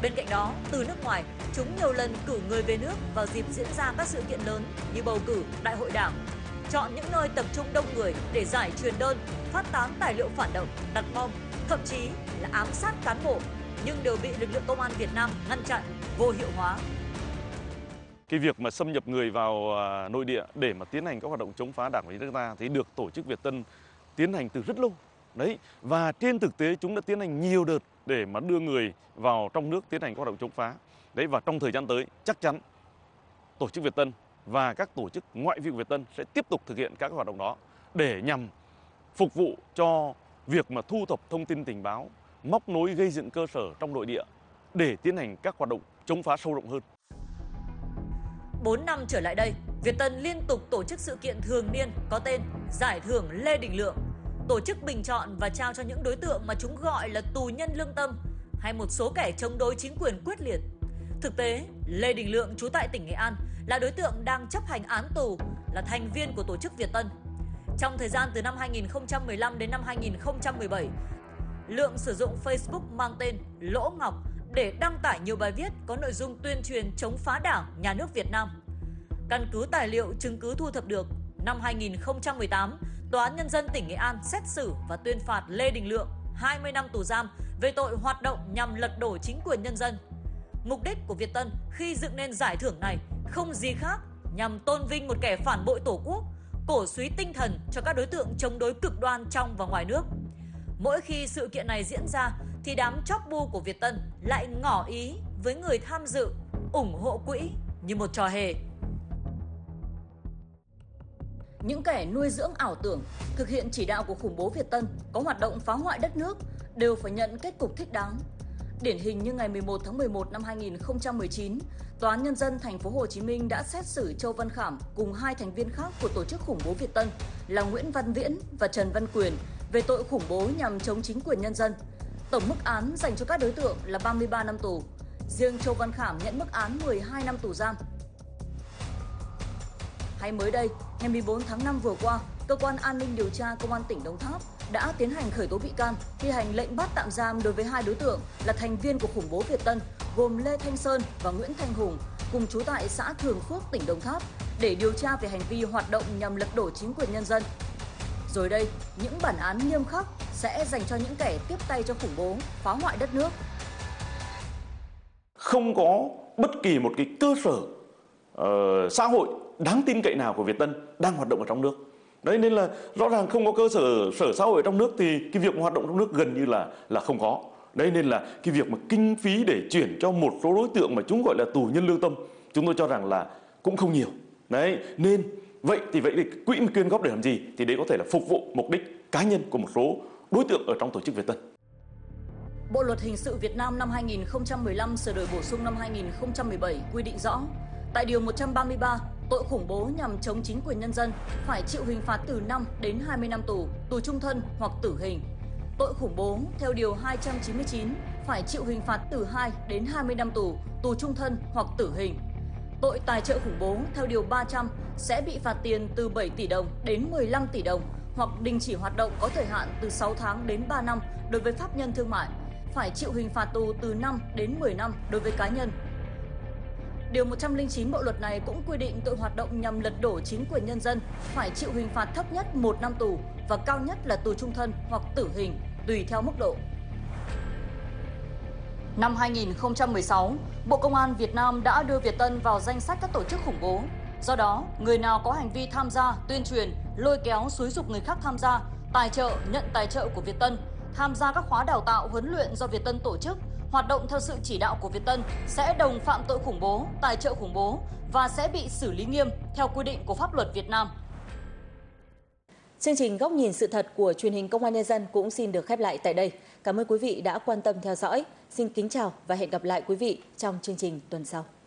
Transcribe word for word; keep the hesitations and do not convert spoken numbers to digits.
Bên cạnh đó, từ nước ngoài, chúng nhiều lần cử người về nước vào dịp diễn ra các sự kiện lớn như bầu cử, đại hội đảng, chọn những nơi tập trung đông người để giải truyền đơn, phát tán tài liệu phản động, đặt bom, thậm chí là ám sát cán bộ, nhưng đều bị lực lượng công an Việt Nam ngăn chặn, vô hiệu hóa. Cái việc mà xâm nhập người vào nội địa để mà tiến hành các hoạt động chống phá Đảng và Nhà nước ta thì được tổ chức Việt Tân tiến hành từ rất lâu. Đấy, và trên thực tế chúng đã tiến hành nhiều đợt để mà đưa người vào trong nước tiến hành các hoạt động chống phá. Đấy, và trong thời gian tới chắc chắn tổ chức Việt Tân và các tổ chức ngoại vi của Việt Tân sẽ tiếp tục thực hiện các hoạt động đó để nhằm phục vụ cho việc mà thu thập thông tin tình báo, móc nối gây dựng cơ sở trong nội địa để tiến hành các hoạt động chống phá sâu rộng hơn. bốn năm trở lại đây, Việt Tân liên tục tổ chức sự kiện thường niên có tên Giải thưởng Lê Đình Lượng, tổ chức bình chọn và trao cho những đối tượng mà chúng gọi là tù nhân lương tâm hay một số kẻ chống đối chính quyền quyết liệt. Thực tế, Lê Đình Lượng trú tại tỉnh Nghệ An là đối tượng đang chấp hành án tù, là thành viên của tổ chức Việt Tân. Trong thời gian từ năm hai nghìn không trăm mười lăm đến năm hai nghìn không trăm mười bảy, Lượng sử dụng Facebook mang tên Lỗ Ngọc để đăng tải nhiều bài viết có nội dung tuyên truyền chống phá Đảng, Nhà nước Việt Nam. Căn cứ tài liệu chứng cứ thu thập được, năm hai nghìn không trăm mười tám, Tòa án Nhân dân tỉnh Nghệ An xét xử và tuyên phạt Lê Đình Lượng hai mươi năm tù giam về tội hoạt động nhằm lật đổ chính quyền nhân dân. Mục đích của Việt Tân khi dựng nên giải thưởng này không gì khác nhằm tôn vinh một kẻ phản bội Tổ quốc, cổ súy tinh thần cho các đối tượng chống đối cực đoan trong và ngoài nước. Mỗi khi sự kiện này diễn ra thì đám chóp bu của Việt Tân lại ngỏ ý với người tham dự ủng hộ quỹ như một trò hề. Những kẻ nuôi dưỡng ảo tưởng, thực hiện chỉ đạo của khủng bố Việt Tân có hoạt động phá hoại đất nước đều phải nhận kết cục thích đáng. Điển hình như ngày mười một tháng mười một năm hai nghìn không trăm mười chín, Tòa án Nhân dân thành phố Hồ Chí Minh đã xét xử Châu Văn Khảm cùng hai thành viên khác của tổ chức khủng bố Việt Tân là Nguyễn Văn Viễn và Trần Văn Quyền về tội khủng bố nhằm chống chính quyền nhân dân. Tổng mức án dành cho các đối tượng là ba mươi ba năm tù. Riêng Châu Văn Khảm nhận mức án mười hai năm tù giam. Hay mới đây, ngày mười bốn tháng năm vừa qua, Cơ quan An ninh Điều tra Công an tỉnh Đồng Tháp đã tiến hành khởi tố bị can, thi hành lệnh bắt tạm giam đối với hai đối tượng là thành viên của khủng bố Việt Tân gồm Lê Thanh Sơn và Nguyễn Thanh Hùng, cùng trú tại xã Thường Phước, tỉnh Đồng Tháp để điều tra về hành vi hoạt động nhằm lật đổ chính quyền nhân dân. Rồi đây, những bản án nghiêm khắc sẽ dành cho những kẻ tiếp tay cho khủng bố, phá hoại đất nước. Không có bất kỳ một cái cơ sở uh, xã hội đáng tin cậy nào của Việt Tân đang hoạt động ở trong nước. Đấy, nên là rõ ràng không có cơ sở sở xã hội ở trong nước thì cái việc hoạt động trong nước gần như là là không có. Đấy, nên là cái việc mà kinh phí để chuyển cho một số đối tượng mà chúng gọi là tù nhân lương tâm, chúng tôi cho rằng là cũng không nhiều. Đấy, nên vậy thì vậy thì quỹ quyên góp để làm gì? Thì đấy có thể là phục vụ mục đích cá nhân của một số đối tượng ở trong tổ chức Việt Tân. Bộ luật hình sự Việt Nam năm hai nghìn không trăm mười lăm sửa đổi bổ sung năm hai nghìn không trăm mười bảy quy định rõ, tại điều một trăm ba mươi ba, tội khủng bố nhằm chống chính quyền nhân dân phải chịu hình phạt từ năm đến hai mươi năm tù, tù trung thân hoặc tử hình. Tội khủng bố theo điều hai trăm chín mươi chín phải chịu hình phạt từ hai đến hai mươi năm tù, tù trung thân hoặc tử hình. Tội tài trợ khủng bố theo điều ba trăm sẽ bị phạt tiền từ bảy tỷ đồng đến mười lăm tỷ đồng hoặc đình chỉ hoạt động có thời hạn từ sáu tháng đến ba năm đối với pháp nhân thương mại, phải chịu hình phạt tù từ năm đến mười năm đối với cá nhân. Điều một trăm lẻ chín bộ luật này cũng quy định tội hoạt động nhằm lật đổ chính quyền nhân dân phải chịu hình phạt thấp nhất một năm tù và cao nhất là tù trung thân hoặc tử hình, tùy theo mức độ. Năm hai nghìn không trăm mười sáu, Bộ Công an Việt Nam đã đưa Việt Tân vào danh sách các tổ chức khủng bố. Do đó, người nào có hành vi tham gia, tuyên truyền, lôi kéo, xúi giục người khác tham gia, tài trợ, nhận tài trợ của Việt Tân, tham gia các khóa đào tạo, huấn luyện do Việt Tân tổ chức, hoạt động theo sự chỉ đạo của Việt Tân sẽ đồng phạm tội khủng bố, tài trợ khủng bố và sẽ bị xử lý nghiêm theo quy định của pháp luật Việt Nam. Chương trình Góc nhìn sự thật của truyền hình Công an Nhân dân cũng xin được khép lại tại đây. Cảm ơn quý vị đã quan tâm theo dõi. Xin kính chào và hẹn gặp lại quý vị trong chương trình tuần sau.